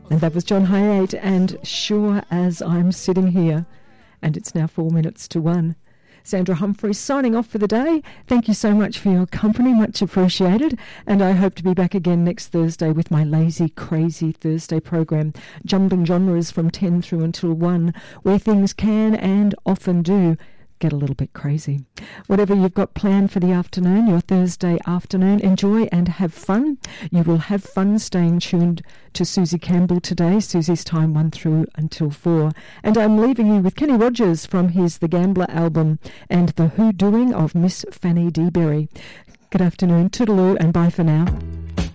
And that was John Hiatt and Sure As I'm Sitting Here. And it's now 4 minutes to 1. Sandra Humphreys signing off for the day. Thank you so much for your company, much appreciated. And I hope to be back again next Thursday with my Lazy Crazy Thursday program, jumbling genres from 10 through until 1, where things can and often do get a little bit crazy. Whatever you've got planned for the afternoon, your Thursday afternoon, enjoy and have fun. You will have fun staying tuned to Susie Campbell today. Susie's time 1 through until 4. And I'm leaving you with Kenny Rogers from his The Gambler album and the Who Doing of Miss Fanny D. Berry. Good afternoon, toodaloo, and bye for now.